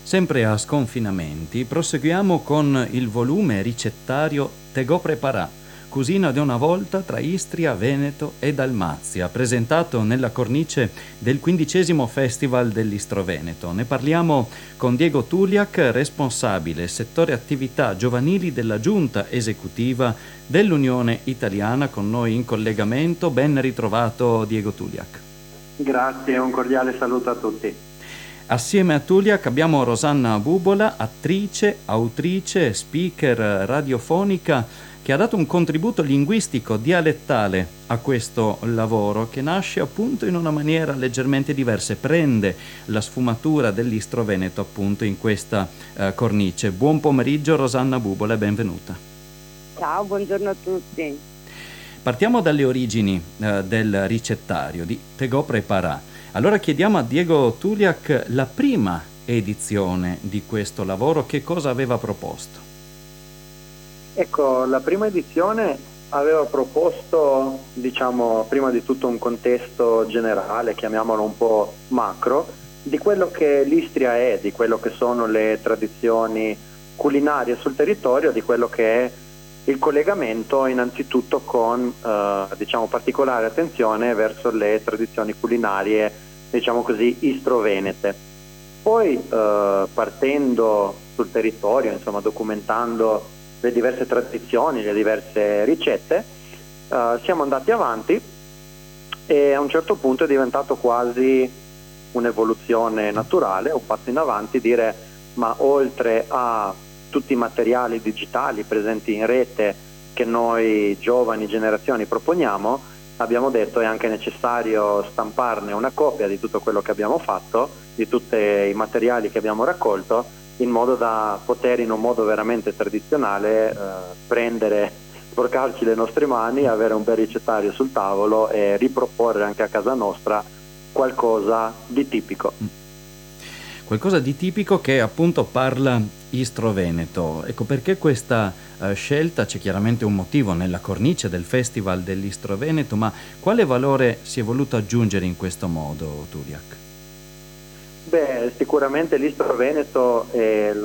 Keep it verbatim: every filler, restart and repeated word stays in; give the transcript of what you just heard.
Sempre a sconfinamenti, proseguiamo con il volume ricettario Tegò Preparà, cucina di una volta tra Istria, Veneto e Dalmazia, presentato nella cornice del quindicesimo Festival dell'Istro Veneto. Ne parliamo con Diego Tuliak, responsabile settore attività giovanili della Giunta Esecutiva dell'Unione Italiana, con noi in collegamento. Ben ritrovato Diego Tuliak. Grazie, un cordiale saluto a tutti. Assieme a Tuliak abbiamo Rosanna Bubola, attrice, autrice, speaker radiofonica, che ha dato un contributo linguistico dialettale a questo lavoro, che nasce appunto in una maniera leggermente diversa, prende la sfumatura dell'Istro Veneto appunto in questa eh, cornice. Buon pomeriggio Rosanna Bubola e benvenuta. Ciao, buongiorno a tutti. Partiamo dalle origini eh, del ricettario di Tegò Preparà. Allora chiediamo a Diego Tuliak la prima edizione di questo lavoro, che cosa aveva proposto? Ecco, la prima edizione aveva proposto, diciamo, prima di tutto un contesto generale, chiamiamolo un po' macro, di quello che l'Istria è, di quello che sono le tradizioni culinarie sul territorio, di quello che è il collegamento innanzitutto con eh, diciamo particolare attenzione verso le tradizioni culinarie, diciamo così, istro-venete. Poi eh, partendo sul territorio, insomma documentando le diverse tradizioni, le diverse ricette, eh, siamo andati avanti e a un certo punto è diventato quasi un'evoluzione naturale, un passo in avanti, dire ma oltre a tutti i materiali digitali presenti in rete che noi giovani generazioni proponiamo, abbiamo detto è anche necessario stamparne una copia di tutto quello che abbiamo fatto, di tutti i materiali che abbiamo raccolto, in modo da poter in un modo veramente tradizionale eh, prendere, sporcarci le nostre mani, avere un bel ricettario sul tavolo e riproporre anche a casa nostra qualcosa di tipico. Qualcosa di tipico che appunto parla Istro-Veneto. Ecco, perché questa uh, scelta? C'è chiaramente un motivo nella cornice del Festival dell'Istro-Veneto, ma quale valore si è voluto aggiungere in questo modo, Tuliak? Beh, sicuramente l'Istro Veneto è